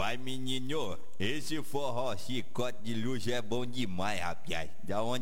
Vai, menino, esse forró chicote de luz é bom demais, rapaz. Da onde